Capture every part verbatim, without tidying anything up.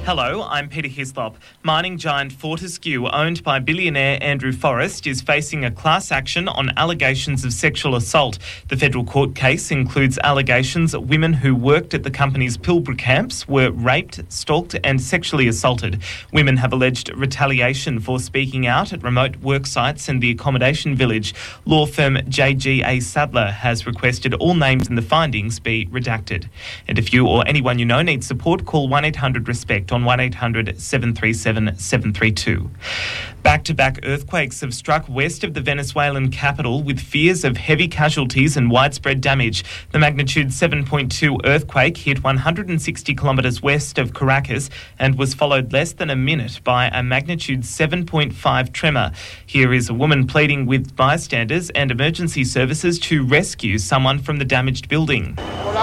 Hello, I'm Peter Hislop. Mining giant Fortescue, owned by billionaire Andrew Forrest, is facing a class action on allegations of sexual assault. The federal court case includes allegations that women who worked at the company's Pilbara camps were raped, stalked and sexually assaulted. Women have alleged retaliation for speaking out at remote work sites and the accommodation village. Law firm J G A Sadler has requested all names in the findings be redacted. And if you or anyone you know needs support, call one eight hundred RESPECT on one eight hundred seven three seven seven three two. Back-to-back earthquakes have struck west of the Venezuelan capital with fears of heavy casualties and widespread damage. The magnitude seven point two earthquake hit one hundred sixty kilometres west of Caracas and was followed less than a minute by a magnitude seven point five tremor. Here is a woman pleading with bystanders and emergency services to rescue someone from the damaged building.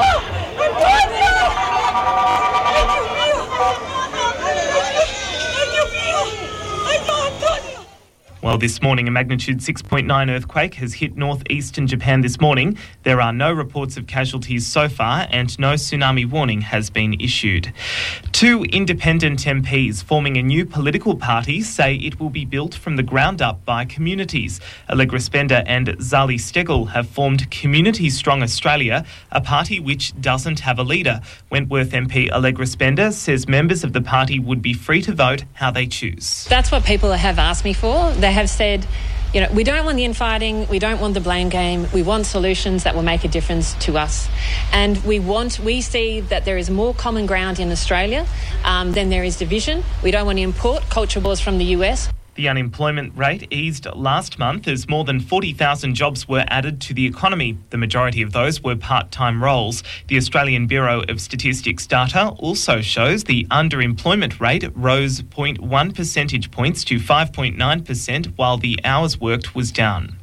Well, this morning, a magnitude six point nine earthquake has hit northeastern Japan this morning. There are no reports of casualties so far and no tsunami warning has been issued. Two independent M Ps forming a new political party say it will be built from the ground up by communities. Allegra Spender and Zali Steggall have formed Community Strong Australia, a party which doesn't have a leader. Wentworth M P Allegra Spender says members of the party would be free to vote how they choose. That's what people have asked me for. They have said, you know, we don't want the infighting, we don't want the blame game, we want solutions that will make a difference to us. And we want, we see that there is more common ground in Australia um, than there is division. We don't want to import culture wars from the U S. The unemployment rate eased last month as more than forty thousand jobs were added to the economy. The majority of those were part-time roles. The Australian Bureau of Statistics data also shows the underemployment rate rose zero point one percentage points to five point nine percent, while the hours worked was down.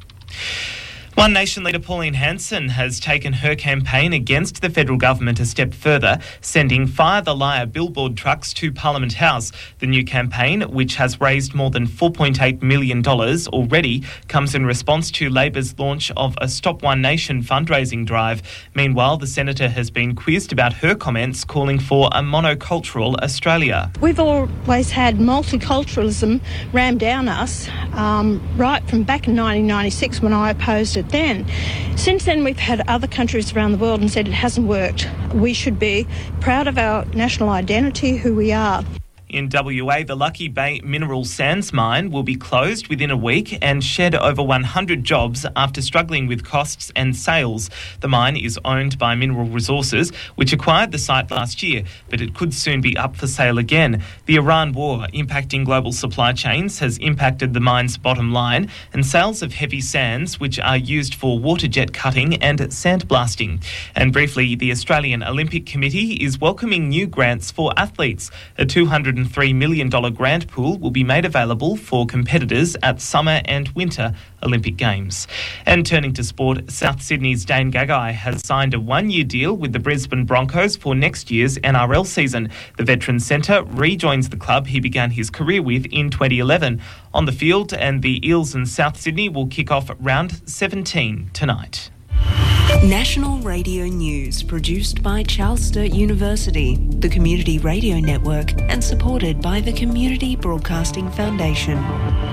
One Nation leader Pauline Hanson has taken her campaign against the federal government a step further, sending Fire the Liar billboard trucks to Parliament House. The new campaign, which has raised more than four point eight million dollars already, comes in response to Labor's launch of a Stop One Nation fundraising drive. Meanwhile, the Senator has been quizzed about her comments calling for a monocultural Australia. We've always had multiculturalism rammed down us, um, right from back in nineteen ninety-six when I opposed it then. Since then, we've had other countries around the world and said it hasn't worked. We should be proud of our national identity, who we are. In W A, the Lucky Bay Mineral Sands mine will be closed within a week and shed over one hundred jobs after struggling with costs and sales. The mine is owned by Mineral Resources, which acquired the site last year, but it could soon be up for sale again. The Iran war impacting global supply chains has impacted the mine's bottom line, and sales of heavy sands, which are used for water jet cutting and sandblasting. And briefly, the Australian Olympic Committee is welcoming new grants for athletes. A two hundred three million dollars grant pool will be made available for competitors at summer and winter Olympic Games. And turning to sport, South Sydney's Dane Gagai has signed a one-year deal with the Brisbane Broncos for next year's N R L season. The veteran centre rejoins the club he began his career with in twenty eleven. On the field, and the Eels and South Sydney will kick off round seventeen tonight. National Radio News, produced by Charles Sturt University, the Community Radio Network, and supported by the Community Broadcasting Foundation.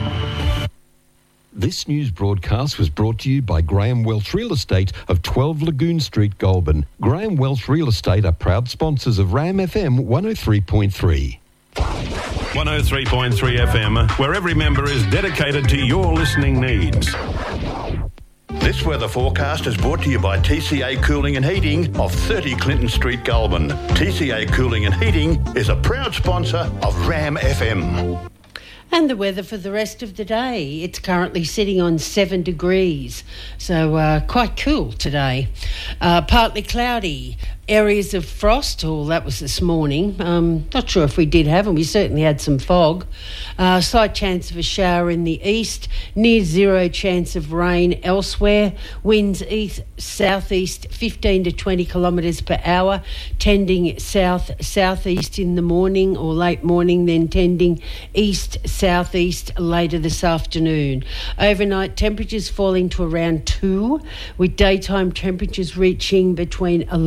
This news broadcast was brought to you by Graham Welch Real Estate of twelve Lagoon Street, Goulburn. Graham Welch Real Estate are proud sponsors of RAM F M one oh three point three. one oh three point three F M, where every member is dedicated to your listening needs. This weather forecast is brought to you by T C A Cooling and Heating of thirty Clinton Street, Goulburn. T C A Cooling and Heating is a proud sponsor of RAM F M. And the weather for the rest of the day. It's currently sitting on seven degrees, so uh, quite cool today. Uh, partly cloudy. Areas of frost, oh, that was this morning. Um, not sure if we did have, and we certainly had some fog. Uh, slight chance of a shower in the east, near zero chance of rain elsewhere. Winds east southeast fifteen to twenty kilometres per hour, tending south southeast in the morning or late morning, then tending east southeast later this afternoon. Overnight temperatures falling to around two, with daytime temperatures reaching between eleven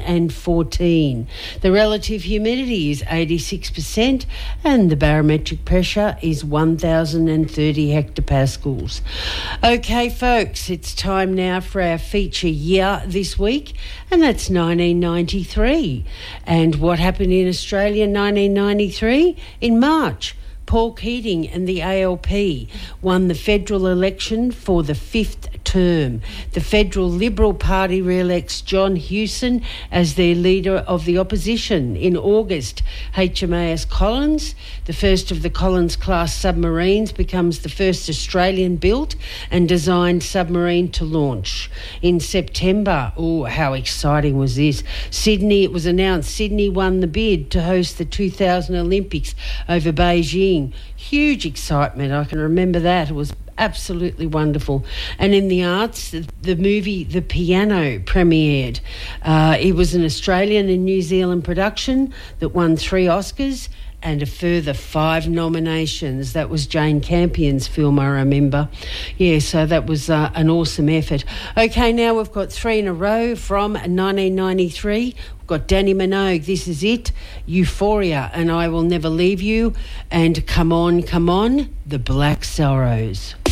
fourteen. The relative humidity is eighty-six percent and the barometric pressure is one thousand thirty hectopascals. Okay, folks, it's time now for our feature year this week, and that's nineteen ninety-three. And what happened in Australia in nineteen ninety-three? In March, Paul Keating and the A L P won the federal election for the fifth term. The Federal Liberal Party re-elects John Hewson as their leader of the opposition. In August, H M A S Collins, the first of the Collins-class submarines, becomes the first Australian-built and designed submarine to launch. In September, oh, how exciting was this? Sydney, it was announced Sydney won the bid to host the two thousand Olympics over Beijing. Huge excitement, I can remember that. It was absolutely wonderful. And in the arts, the, the movie The Piano premiered. Uh, it was an Australian and New Zealand production that won three Oscars and a further five nominations. That was Jane Campion's film, I remember. Yeah, so that was uh, an awesome effort. Okay, now we've got three in a row from nineteen ninety-three. We've got Danny Minogue, This Is It, Euphoria, and I Will Never Leave You, and Come On, Come On, The Black Sorrows.